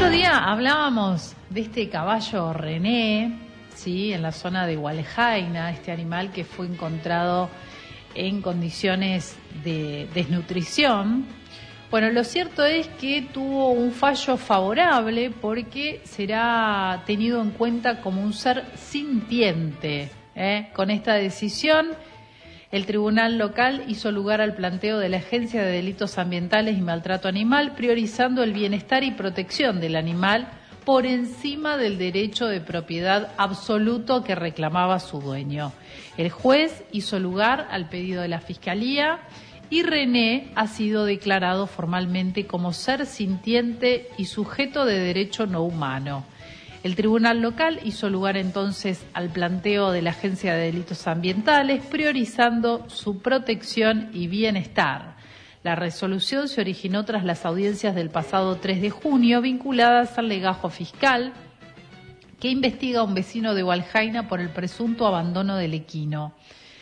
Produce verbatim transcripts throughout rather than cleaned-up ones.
otro día hablábamos de este caballo René, ¿sí? En la zona de Hualjaina, este animal que fue encontrado en condiciones de desnutrición. Bueno, lo cierto es que tuvo un fallo favorable porque será tenido en cuenta como un ser sintiente, ¿eh? Con esta decisión, el tribunal local hizo lugar al planteo de la Agencia de Delitos Ambientales y Maltrato Animal, priorizando el bienestar y protección del animal por encima del derecho de propiedad absoluto que reclamaba su dueño. El juez hizo lugar al pedido de la Fiscalía y René ha sido declarado formalmente como ser sintiente y sujeto de derecho no humano. El tribunal local hizo lugar entonces al planteo de la Agencia de Delitos Ambientales, priorizando su protección y bienestar. La resolución se originó tras las audiencias del pasado tres de junio vinculadas al legajo fiscal que investiga a un vecino de Hualjaina por el presunto abandono del equino.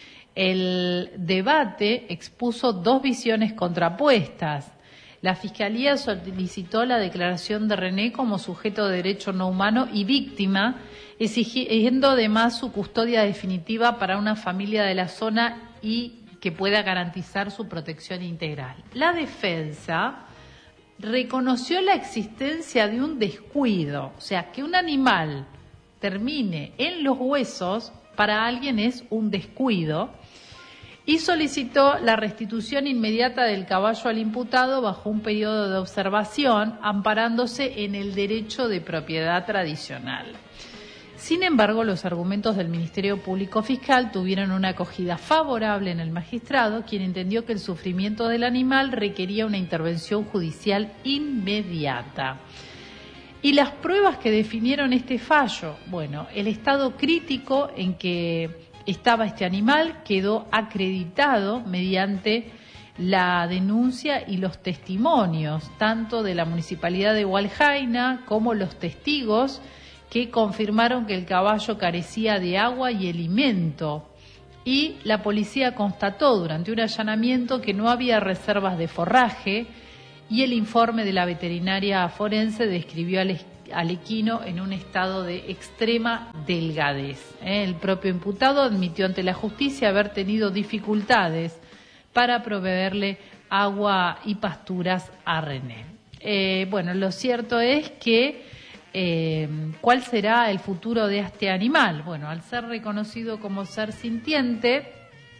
El debate expuso dos visiones contrapuestas. La Fiscalía solicitó la declaración de René como sujeto de derecho no humano y víctima, exigiendo además su custodia definitiva para una familia de la zona y que pueda garantizar su protección integral. La defensa reconoció la existencia de un descuido, o sea, que un animal termine en los huesos para alguien es un descuido, y solicitó la restitución inmediata del caballo al imputado bajo un periodo de observación, amparándose en el derecho de propiedad tradicional. Sin embargo, los argumentos del Ministerio Público Fiscal tuvieron una acogida favorable en el magistrado, quien entendió que el sufrimiento del animal requería una intervención judicial inmediata. Y las pruebas que definieron este fallo, bueno, el estado crítico en que estaba este animal quedó acreditado mediante la denuncia y los testimonios, tanto de la Municipalidad de Hualjaina como los testigos que confirmaron que el caballo carecía de agua y alimento. Y la policía constató durante un allanamiento que no había reservas de forraje y el informe de la veterinaria forense describió al al equino en un estado de extrema delgadez. El propio imputado admitió ante la justicia haber tenido dificultades para proveerle agua y pasturas a René. Eh, bueno, lo cierto es que eh, ¿cuál será el futuro de este animal? Bueno, al ser reconocido como ser sintiente,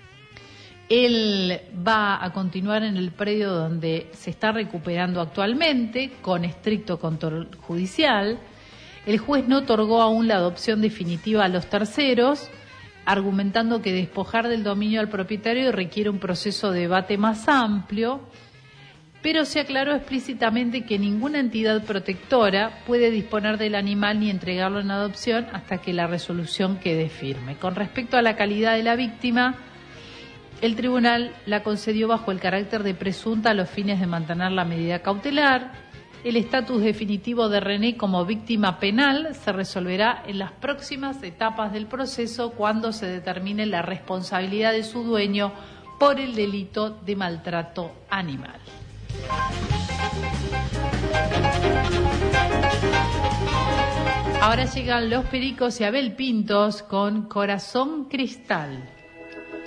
él va a continuar en el predio donde se está recuperando actualmente, con estricto control judicial. El juez no otorgó aún la adopción definitiva a los terceros, argumentando que despojar del dominio al propietario requiere un proceso de debate más amplio, pero se aclaró explícitamente que ninguna entidad protectora puede disponer del animal ni entregarlo en adopción hasta que la resolución quede firme. Con respecto a la calidad de la víctima, el tribunal la concedió bajo el carácter de presunta a los fines de mantener la medida cautelar. El estatus definitivo de René como víctima penal se resolverá en las próximas etapas del proceso cuando se determine la responsabilidad de su dueño por el delito de maltrato animal. Ahora llegan los Pericos y Abel Pintos con Corazón Cristal.